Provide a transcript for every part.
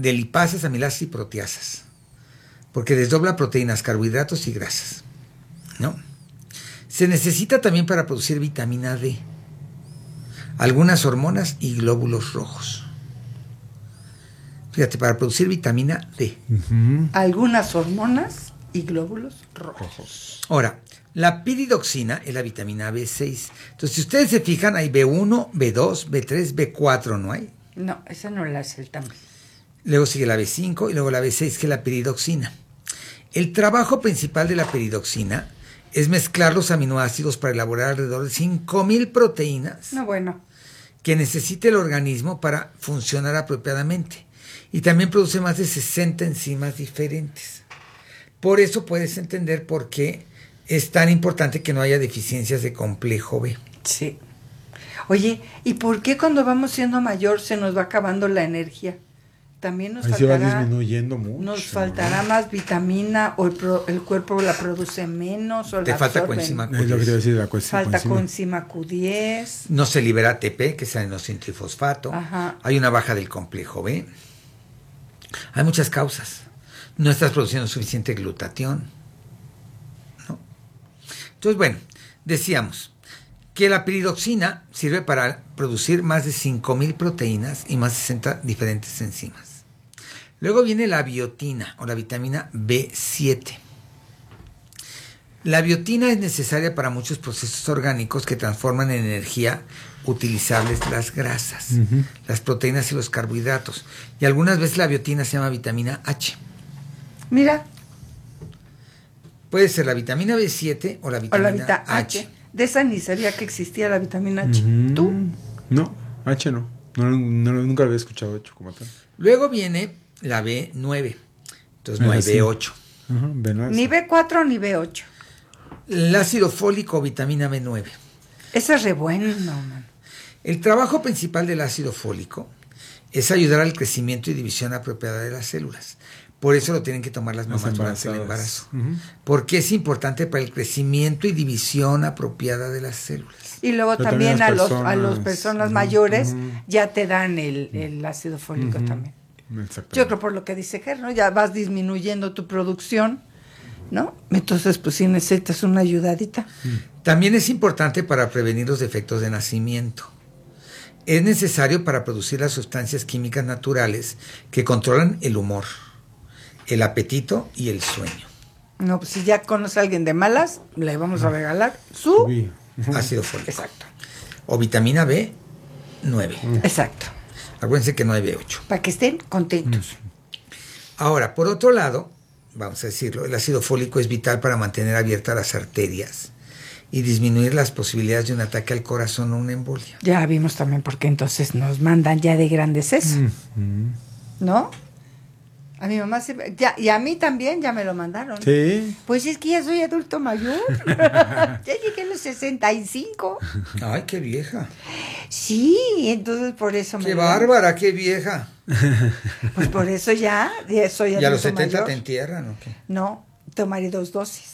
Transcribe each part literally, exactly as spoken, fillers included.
de lipasas, amilasas y proteasas, porque desdobla proteínas, carbohidratos y grasas, ¿no? Se necesita también para producir vitamina D, algunas hormonas y glóbulos rojos. Fíjate, para producir vitamina D. Uh-huh. Algunas hormonas y glóbulos rojos. Ahora, la piridoxina es la vitamina B seis. Entonces, si ustedes se fijan, hay B uno, B dos, B tres, B cuatro, ¿no hay? No, esa no la hace el también. Luego sigue la B cinco y luego la B seis, que es la piridoxina. El trabajo principal de la piridoxina es mezclar los aminoácidos para elaborar alrededor de cinco mil proteínas. No, bueno. Que necesite el organismo para funcionar apropiadamente. Y también produce más de sesenta enzimas diferentes. Por eso puedes entender por qué es tan importante que no haya deficiencias de complejo B. Sí. Oye, ¿y por qué cuando vamos siendo mayor se nos va acabando la energía? También nos Ahí faltará, se va disminuyendo mucho. Nos faltará más vitamina o el, pro, el cuerpo la produce menos o Te la falta absorben. coenzima Q Es lo que te voy a decir, la coenzima. Falta coenzima Q diez. No se libera A T P, que es adenosine-trifosfato. Ajá. Hay una baja del complejo B. Hay muchas causas. No estás produciendo suficiente glutatión, ¿no? Entonces, bueno, decíamos que la piridoxina sirve para producir más de cinco mil proteínas y más de sesenta diferentes enzimas. Luego viene la biotina o la vitamina B siete. La biotina es necesaria para muchos procesos orgánicos que transforman en energía utilizables las grasas, uh-huh. las proteínas y los carbohidratos. Y algunas veces la biotina se llama vitamina H. Mira. Puede ser la vitamina B siete o la vitamina o la vita H. H. De esa ni sabía que existía la vitamina H. Uh-huh. ¿Tú? No, H no. No, no, no. Nunca lo había escuchado hecho como tal. Luego viene la B nueve. Entonces no hay sí. B ocho. Uh-huh, B nueve. Ni B cuatro ni B ocho. El ácido fólico o vitamina B nueve. Esa es re buena, man. El trabajo principal del ácido fólico es ayudar al crecimiento y división apropiada de las células. Por eso lo tienen que tomar las mamás durante el embarazo. Uh-huh. Porque es importante para el crecimiento y división apropiada de las células. Y luego Pero también, también a los a las personas uh-huh. mayores uh-huh. ya te dan el, el ácido fólico uh-huh. también. Yo creo por lo que dice Ger, ¿no? Ya vas disminuyendo tu producción, ¿no? Entonces, pues sí necesitas una ayudadita. También es importante para prevenir los defectos de nacimiento. Es necesario para producir las sustancias químicas naturales que controlan el humor, el apetito y el sueño. No, pues si ya conoce a alguien de malas, le vamos a regalar su sí. ácido fólico. Exacto. O vitamina B nueve. Exacto. Acuérdense que no hay B ocho. Para que estén contentos. Ahora, por otro lado, vamos a decirlo, el ácido fólico es vital para mantener abiertas las arterias y disminuir las posibilidades de un ataque al corazón o una embolia. Ya vimos también porque entonces nos mandan ya de grandes eso, mm-hmm. ¿no? A mi mamá se, ya, y a mí también ya me lo mandaron. Sí. Pues es que ya soy adulto mayor. Ya llegué a los sesenta y cinco. Ay, qué vieja. Sí, entonces por eso qué me... Qué bárbara, qué vieja. Pues por eso ya, ya soy adulto ¿Y a los setenta mayor. te entierran o qué? No, tomaré dos dosis.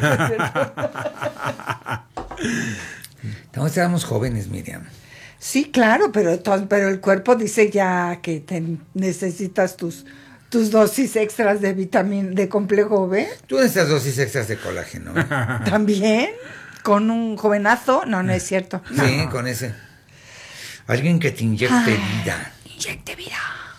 Estamos, éramos jóvenes, Miriam. Sí, claro, pero, pero el cuerpo dice ya que te necesitas tus... tus dosis extras de vitamina, de complejo B. Tú necesitas dosis extras de colágeno. ¿También? ¿Con un jovenazo? No, no es cierto. No. Sí, con ese. Alguien que te inyecte Ay, vida. Inyecte vida.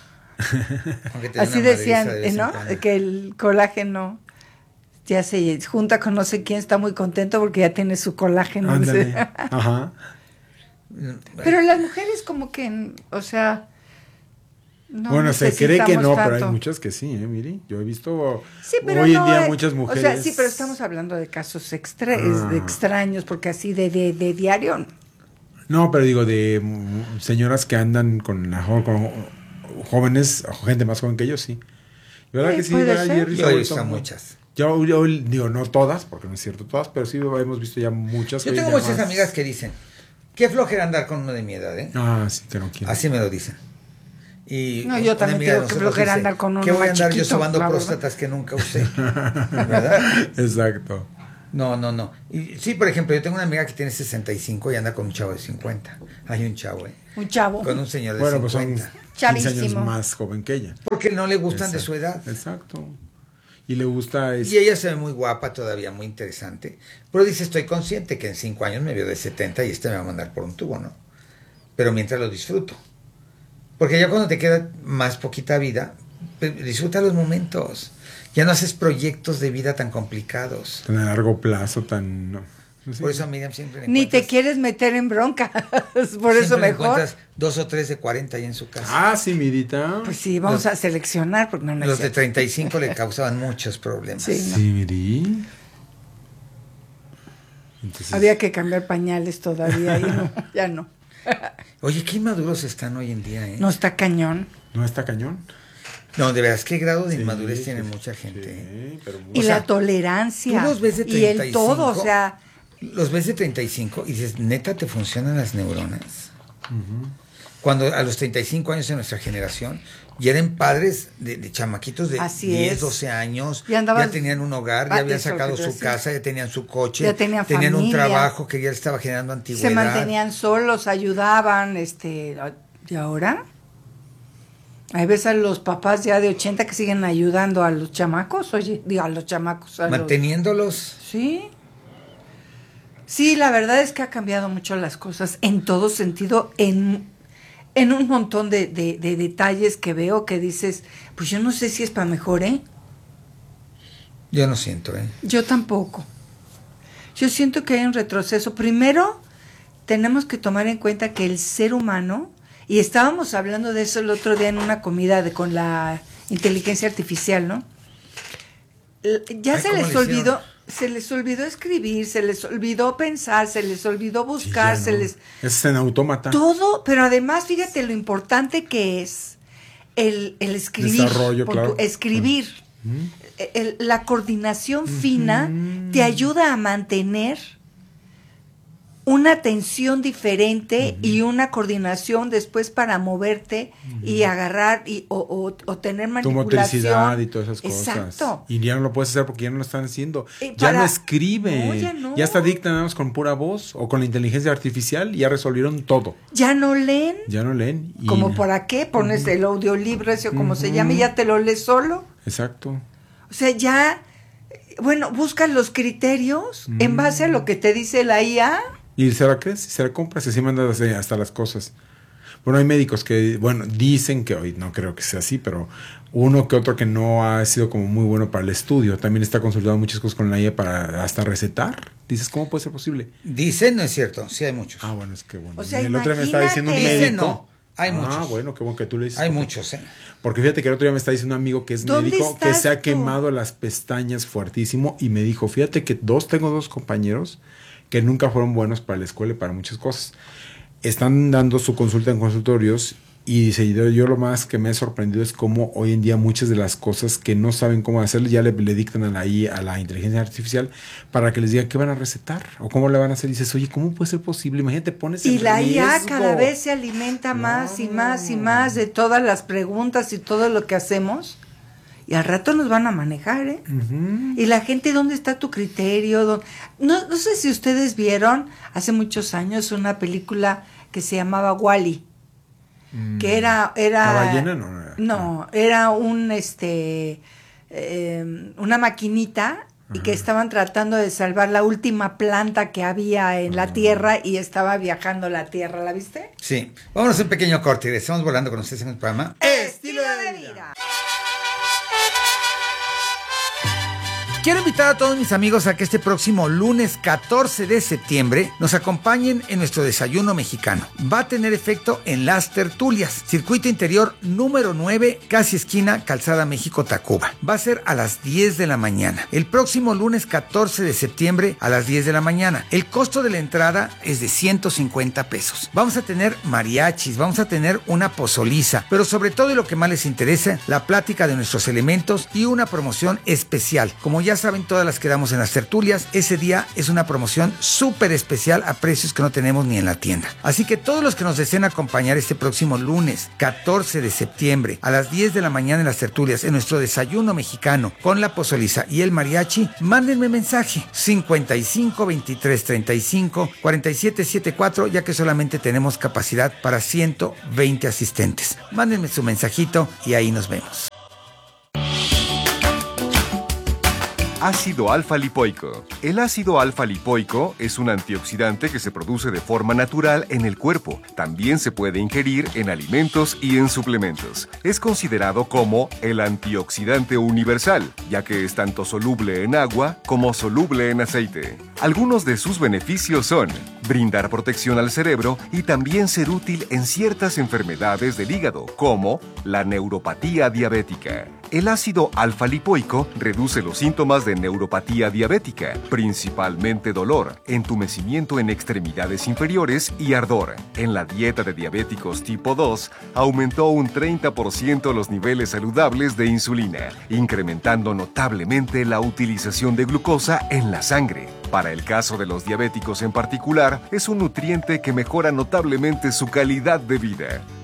Así decían, de ¿no? Que el colágeno ya se junta con no sé quién, está muy contento porque ya tiene su colágeno. Ándale. Ajá. Pero las mujeres como que, o sea... No bueno, se cree que no, tanto. pero hay muchas que sí, ¿eh? Miri, yo he visto sí, pero hoy no, en día eh, muchas mujeres... O sea, sí, pero estamos hablando de casos extra, ah. de extraños, porque así de, de, de diario... No, pero digo, de mm, señoras que andan con, con jóvenes, o gente más joven que ellos, sí. ¿Verdad sí, que sí? Ayer, yo he visto muchas. Yo, yo digo, no todas, porque no es cierto todas, pero sí hemos visto ya muchas. Yo tengo muchas más... amigas que dicen, qué flojera andar con uno de mi edad, ¿eh? Ah, sí, que no quiero. Así me lo dicen. Y no, yo también tengo que flojera andar con uno ¿qué voy a andar chiquito, yo sobando próstatas que nunca usé? ¿Verdad? Exacto. No, no, no. Y, sí, por ejemplo, yo tengo una amiga que tiene sesenta y cinco y anda con un chavo de cincuenta. Hay un chavo, ¿eh? Un chavo. Con un señor de bueno, cincuenta. Pues son, Chavísimo. quince años más joven que ella. Porque no le gustan Exacto. de su edad. Exacto. Y le gusta... Es... Y ella se ve muy guapa todavía, muy interesante. Pero dice, estoy consciente que en cinco años me veo de setenta y este me va a mandar por un tubo, ¿no? Pero mientras lo disfruto. Porque ya cuando te queda más poquita vida, disfruta los momentos. Ya no haces proyectos de vida tan complicados. Tan a largo plazo, tan... No. Sí. Por eso a Miriam siempre le Ni te quieres meter en bronca. Por eso mejor. Encuentras dos o tres de cuarenta ahí en su casa. Ah, sí, Mirita. Pues sí, vamos los, a seleccionar. Porque no los de treinta y cinco le causaban muchos problemas. Sí, ¿no? Sí, Miri. Entonces... Había que cambiar pañales todavía y no, ya no. Oye, qué inmaduros están hoy en día, ¿eh? No está cañón. No está cañón. No, de veras, qué grado de sí, inmadurez sí, tiene mucha gente. Sí, pero y sea, la tolerancia. Tú los ves de treinta y cinco, y el todo, o sea... Los ves de treinta y cinco y dices, ¿neta te funcionan las neuronas? Uh-huh. Cuando a los treinta y cinco años de nuestra generación ya eran padres de, de chamaquitos de Así diez, es. doce años, ya, andabas, ya tenían un hogar, ya habían sacado su decir. casa, ya tenían su coche, ya tenían, tenían familia, un trabajo que ya estaba generando antigüedad. Se mantenían solos, ayudaban, este, ¿y ahora? Ahí ves a los papás ya de ochenta que siguen ayudando a los chamacos, oye, digo, a los chamacos. A Manteniéndolos. Los... Sí. Sí, la verdad es que ha cambiado mucho las cosas en todo sentido, en, en un montón de, de, de detalles que veo que dices, pues yo no sé si es para mejor, ¿eh? Yo no siento, ¿eh? Yo tampoco. Yo siento que hay un retroceso. Primero, tenemos que tomar en cuenta que el ser humano, y estábamos hablando de eso el otro día en una comida de, con la inteligencia artificial, ¿no? Ya Ay, se les olvidó... Se les olvidó escribir, se les olvidó pensar, se les olvidó buscar, sí, se no. les... Es en autómata. Todo, pero además, fíjate lo importante que es el, el escribir. Desarrollo, por claro. Tu, escribir. Uh-huh. El, la coordinación uh-huh. fina te ayuda a mantener una atención diferente uh-huh. y una coordinación después para moverte uh-huh. y agarrar y, o, o, o tener manipulación. Tu motricidad y todas esas cosas. Exacto. Y ya no lo puedes hacer porque ya no lo están haciendo. Eh, ya para... no escribe. No, ya no. Ya está dicta nada más con pura voz o con la inteligencia artificial y ya resolvieron todo. Ya no leen. Ya no leen. Y... Como para qué pones uh-huh. el audiolibro ese o como uh-huh. se llame, ya te lo lees solo. Exacto. O sea, ya, bueno, buscas los criterios uh-huh. en base a lo que te dice la I A. Y se la crees, se la compras y así mandas hasta las cosas. Bueno, hay médicos que, bueno, dicen que hoy no creo que sea así, pero uno que otro que no ha sido como muy bueno para el estudio. También está consultando muchas cosas con la I A para hasta recetar. Dices, ¿cómo puede ser posible? Dicen, no es cierto, sí hay muchos. Ah, bueno, es que bueno. O sea, el otro día me estaba diciendo un médico. Dicen no, hay ah, muchos. Ah, bueno, qué bueno que tú le dices. Hay muchos, ¿eh? Porque fíjate que el otro día me está diciendo un amigo que es médico que se ha tú? quemado las pestañas fuertísimo y me dijo, fíjate que dos, tengo dos compañeros que nunca fueron buenos para la escuela y para muchas cosas. Están dando su consulta en consultorios y dice, yo, yo lo más que me ha sorprendido es cómo hoy en día muchas de las cosas que no saben cómo hacer ya le, le dictan a la, a la inteligencia artificial para que les diga qué van a recetar o cómo le van a hacer. Y dices, oye, ¿cómo puede ser posible? Imagínate, pones en Y la riesgo. I A cada vez se alimenta más no. y más y más de todas las preguntas y todo lo que hacemos. Y al rato nos van a manejar, ¿eh? Uh-huh. Y la gente, ¿dónde está tu criterio? No, no sé si ustedes vieron hace muchos años una película que se llamaba Wall-E. Mm. Que era... era ¿La ballena? No, no, no, era un, este, eh, una maquinita uh-huh. y que estaban tratando de salvar la última planta que había en uh-huh. la Tierra y estaba viajando la Tierra. ¿La viste? Sí. Vámonos a un pequeño corte y estamos volando con ustedes en el programa Estilo de Vida. Quiero invitar a todos mis amigos a que este próximo lunes catorce de septiembre nos acompañen en nuestro desayuno mexicano. Va a tener efecto en Las Tertulias, circuito interior número nueve, casi esquina Calzada México-Tacuba. Va a ser a las diez de la mañana. El próximo lunes catorce de septiembre a las diez de la mañana. El costo de la entrada es de ciento cincuenta pesos. Vamos a tener mariachis, vamos a tener una pozoliza, pero sobre todo y lo que más les interesa, la plática de nuestros elementos y una promoción especial. Como ya saben todas las que damos en las tertulias, ese día es una promoción súper especial a precios que no tenemos ni en la tienda. Así que todos los que nos deseen acompañar este próximo lunes, catorce de septiembre, a las diez de la mañana en las tertulias, en nuestro desayuno mexicano, con la pozoliza y el mariachi, mándenme mensaje cincuenta y cinco, veintitrés, treinta y cinco, cuarenta y siete setenta y cuatro, ya que solamente tenemos capacidad para ciento veinte asistentes. Mándenme su mensajito y ahí nos vemos. Ácido alfa-lipoico. El ácido alfa-lipoico es un antioxidante que se produce de forma natural en el cuerpo. También se puede ingerir en alimentos y en suplementos. Es considerado como el antioxidante universal, ya que es tanto soluble en agua como soluble en aceite. Algunos de sus beneficios son brindar protección al cerebro y también ser útil en ciertas enfermedades del hígado, como la neuropatía diabética. El ácido alfa-lipoico reduce los síntomas de neuropatía diabética, principalmente dolor, entumecimiento en extremidades inferiores y ardor. En la dieta de diabéticos tipo dos, aumentó un treinta por ciento los niveles saludables de insulina, incrementando notablemente la utilización de glucosa en la sangre. Para el caso de los diabéticos en particular, es un nutriente que mejora notablemente su calidad de vida.